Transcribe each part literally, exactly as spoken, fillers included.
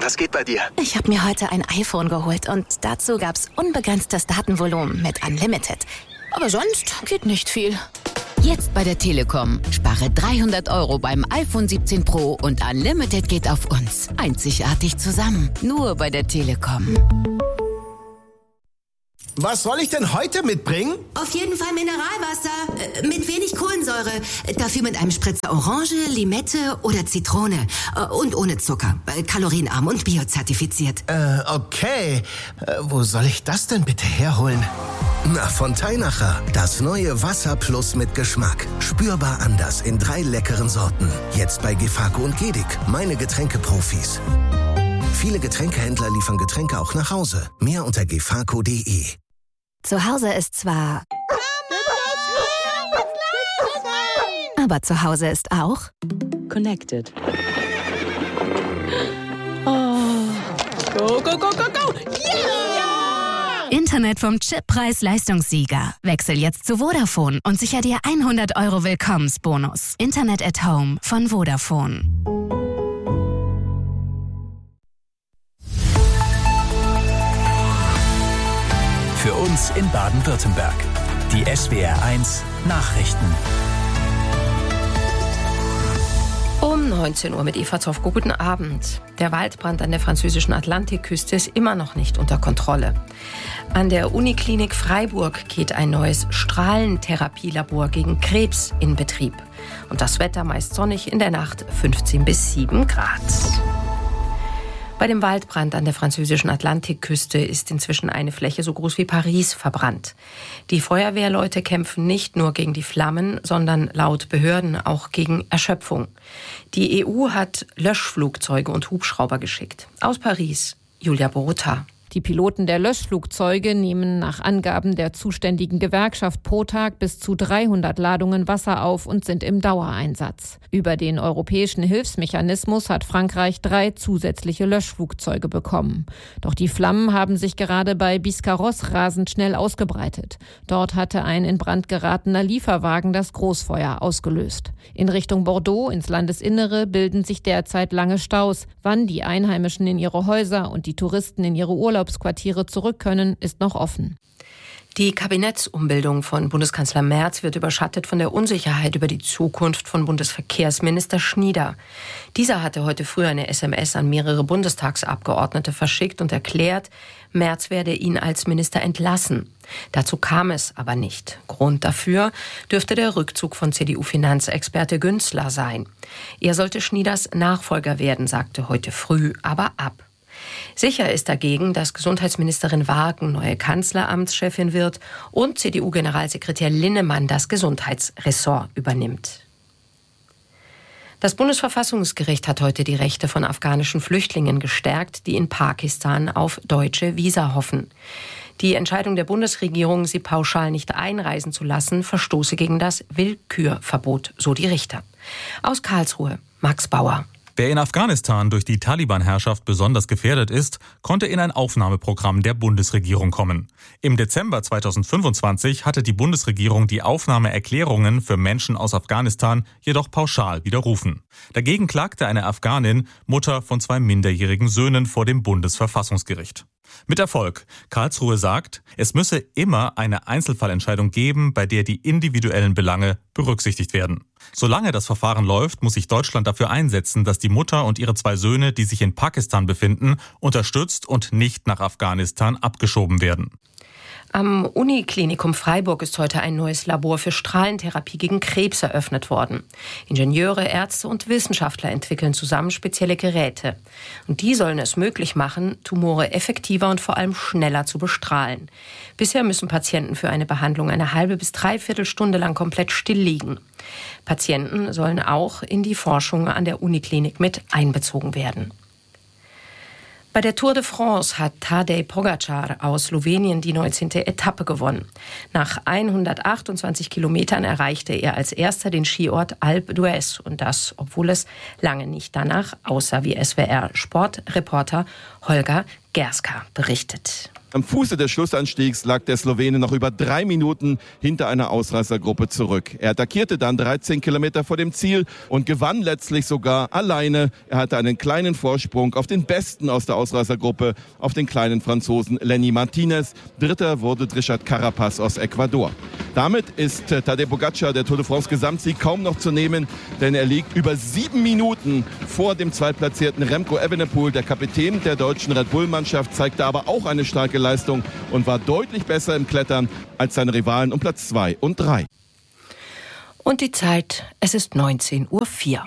Was geht bei dir? Ich habe mir heute ein iPhone geholt und dazu gab's unbegrenztes Datenvolumen mit Unlimited. Aber sonst geht nicht viel. Jetzt bei der Telekom. Spare dreihundert Euro beim iPhone siebzehn Pro und Unlimited geht auf uns. Einzigartig zusammen. Nur bei der Telekom. Was soll ich denn heute mitbringen? Auf jeden Fall Mineralwasser. Äh, mit wenig Kohlensäure. Dafür mit einem Spritzer Orange, Limette oder Zitrone. Äh, und ohne Zucker. Äh, kalorienarm und biozertifiziert. Äh, okay. Äh, wo soll ich das denn bitte herholen? Na, von Teinacher. Das neue Wasser Plus mit Geschmack. Spürbar anders in drei leckeren Sorten. Jetzt bei Gefako und Gedic. Meine Getränkeprofis. Viele Getränkehändler liefern Getränke auch nach Hause. Mehr unter gefako punkt de. Zu Hause ist zwar... Aber zu Hause ist auch... Connected. Oh. Go, go, go, go, go! Yeah! Internet vom Chip Preis-Leistungssieger. Wechsel jetzt zu Vodafone und sicher dir hundert Euro Willkommensbonus. Internet at Home von Vodafone. Für uns in Baden-Württemberg. Die S W R eins Nachrichten. Um neunzehn Uhr mit Eva Zoffko. Guten Abend. Der Waldbrand an der französischen Atlantikküste ist immer noch nicht unter Kontrolle. An der Uniklinik Freiburg geht ein neues Strahlentherapielabor gegen Krebs in Betrieb. Und das Wetter meist sonnig, in der Nacht fünfzehn bis sieben Grad. Bei dem Waldbrand an der französischen Atlantikküste ist inzwischen eine Fläche so groß wie Paris verbrannt. Die Feuerwehrleute kämpfen nicht nur gegen die Flammen, sondern laut Behörden auch gegen Erschöpfung. Die E U hat Löschflugzeuge und Hubschrauber geschickt. Aus Paris, Julia Borota. Die Piloten der Löschflugzeuge nehmen nach Angaben der zuständigen Gewerkschaft pro Tag bis zu dreihundert Ladungen Wasser auf und sind im Dauereinsatz. Über den europäischen Hilfsmechanismus hat Frankreich drei zusätzliche Löschflugzeuge bekommen. Doch die Flammen haben sich gerade bei Biscarrosse rasend schnell ausgebreitet. Dort hatte ein in Brand geratener Lieferwagen das Großfeuer ausgelöst. In Richtung Bordeaux, ins Landesinnere, bilden sich derzeit lange Staus. Wann die Einheimischen in ihre Häuser und die Touristen in ihre Urlaubsquartiere zurück können, ist noch offen. Die Kabinettsumbildung von Bundeskanzler Merz wird überschattet von der Unsicherheit über die Zukunft von Bundesverkehrsminister Schnieder. Dieser hatte heute früh eine S M S an mehrere Bundestagsabgeordnete verschickt und erklärt, Merz werde ihn als Minister entlassen. Dazu kam es aber nicht. Grund dafür dürfte der Rückzug von C D U-Finanzexperte Günzler sein. Er sollte Schnieders Nachfolger werden, sagte heute früh aber ab. Sicher ist dagegen, dass Gesundheitsministerin Warken neue Kanzleramtschefin wird und C D U-Generalsekretär Linnemann das Gesundheitsressort übernimmt. Das Bundesverfassungsgericht hat heute die Rechte von afghanischen Flüchtlingen gestärkt, die in Pakistan auf deutsche Visa hoffen. Die Entscheidung der Bundesregierung, sie pauschal nicht einreisen zu lassen, verstoße gegen das Willkürverbot, so die Richter. Aus Karlsruhe, Max Bauer. Wer in Afghanistan durch die Taliban-Herrschaft besonders gefährdet ist, konnte in ein Aufnahmeprogramm der Bundesregierung kommen. Im Dezember zweitausendfünfundzwanzig hatte die Bundesregierung die Aufnahmeerklärungen für Menschen aus Afghanistan jedoch pauschal widerrufen. Dagegen klagte eine Afghanin, Mutter von zwei minderjährigen Söhnen, vor dem Bundesverfassungsgericht. Mit Erfolg. Karlsruhe sagt, es müsse immer eine Einzelfallentscheidung geben, bei der die individuellen Belange berücksichtigt werden. Solange das Verfahren läuft, muss sich Deutschland dafür einsetzen, dass die Mutter und ihre zwei Söhne, die sich in Pakistan befinden, unterstützt und nicht nach Afghanistan abgeschoben werden. Am Uniklinikum Freiburg ist heute ein neues Labor für Strahlentherapie gegen Krebs eröffnet worden. Ingenieure, Ärzte und Wissenschaftler entwickeln zusammen spezielle Geräte. Und die sollen es möglich machen, Tumore effektiver und vor allem schneller zu bestrahlen. Bisher müssen Patienten für eine Behandlung eine halbe bis dreiviertel Stunde lang komplett still liegen. Patienten sollen auch in die Forschung an der Uniklinik mit einbezogen werden. Bei der Tour de France hat Tadej Pogačar aus Slowenien die neunzehnte Etappe gewonnen. Nach hundertachtundzwanzig Kilometern erreichte er als erster den Skiort Alpe d'Huez. Und das, obwohl es lange nicht danach aussah, wie S W R-Sportreporter Holger Gerska berichtet. Am Fuße des Schlussanstiegs lag der Slowene noch über drei Minuten hinter einer Ausreißergruppe zurück. Er attackierte dann dreizehn Kilometer vor dem Ziel und gewann letztlich sogar alleine. Er hatte einen kleinen Vorsprung auf den Besten aus der Ausreißergruppe, auf den kleinen Franzosen Lenny Martinez. Dritter wurde Richard Carapaz aus Ecuador. Damit ist Tadej Pogačar der Tour de France Gesamtsieg kaum noch zu nehmen, denn er liegt über sieben Minuten vor dem zweitplatzierten Remco Evenepoel. Der Kapitän der deutschen Red Bull-Mannschaft zeigte aber auch eine starke Leistung und war deutlich besser im Klettern als seine Rivalen um Platz zwei und drei. Und die Zeit, es ist neunzehn Uhr vier.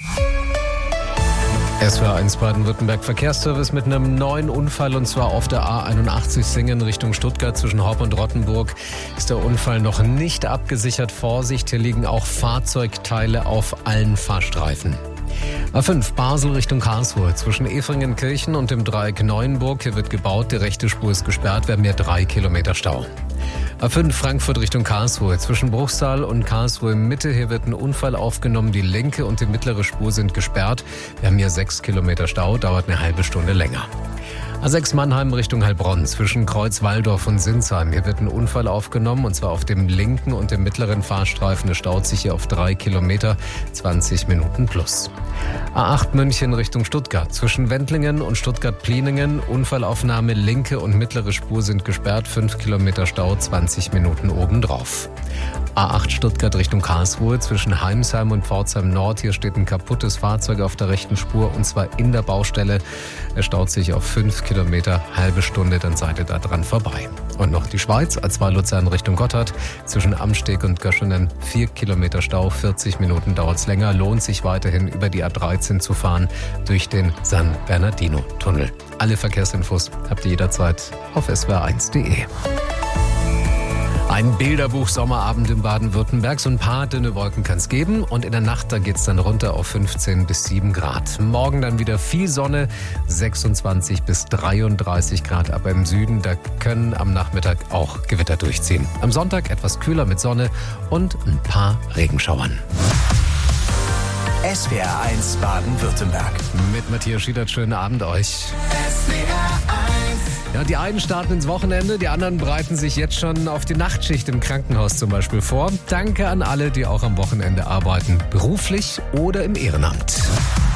S W R eins Baden-Württemberg Verkehrsservice mit einem neuen Unfall, und zwar auf der A einundachtzig Singen Richtung Stuttgart zwischen Horb und Rottenburg ist der Unfall noch nicht abgesichert. Vorsicht, hier liegen auch Fahrzeugteile auf allen Fahrstreifen. A fünf Basel Richtung Karlsruhe zwischen Efringenkirchen und dem Dreieck Neuenburg. Hier wird gebaut, die rechte Spur ist gesperrt, wir haben hier drei Kilometer Stau. A fünf Frankfurt Richtung Karlsruhe zwischen Bruchsal und Karlsruhe Mitte. Hier wird ein Unfall aufgenommen. Die linke und die mittlere Spur sind gesperrt. Wir haben hier sechs Kilometer Stau, dauert eine halbe Stunde länger. A sechs Mannheim Richtung Heilbronn zwischen Kreuzwaldorf und Sinsheim. Hier wird ein Unfall aufgenommen, und zwar auf dem linken und dem mittleren Fahrstreifen. Es staut sich hier auf drei Kilometer, zwanzig Minuten plus. A acht München Richtung Stuttgart zwischen Wendlingen und Stuttgart-Pliningen. Unfallaufnahme, linke und mittlere Spur sind gesperrt, fünf Kilometer Stau, zwanzig Minuten obendrauf. A acht Stuttgart Richtung Karlsruhe zwischen Heimsheim und Pforzheim Nord. Hier steht ein kaputtes Fahrzeug auf der rechten Spur, und zwar in der Baustelle. Er staut sich auf fünf Kilometer, halbe Stunde, dann seid ihr da dran vorbei. Und noch die Schweiz, A zwei Luzern Richtung Gotthard zwischen Amsteg und Göschenen, vier Kilometer Stau, vierzig Minuten dauert's länger. Lohnt sich weiterhin über die A dreizehn zu fahren durch den San Bernardino-Tunnel. Alle Verkehrsinfos habt ihr jederzeit auf S W R eins punkt de. Ein Bilderbuch-Sommerabend in Baden-Württemberg. So ein paar dünne Wolken kann es geben. Und in der Nacht, da geht es dann runter auf fünfzehn bis sieben Grad. Morgen dann wieder viel Sonne, sechsundzwanzig bis dreiunddreißig Grad. Aber im Süden, da können am Nachmittag auch Gewitter durchziehen. Am Sonntag etwas kühler mit Sonne und ein paar Regenschauern. S W R eins Baden-Württemberg. Mit Matthias Schiedert, schönen Abend euch. S W R eins. Ja, die einen starten ins Wochenende, die anderen bereiten sich jetzt schon auf die Nachtschicht im Krankenhaus zum Beispiel vor. Danke an alle, die auch am Wochenende arbeiten, beruflich oder im Ehrenamt.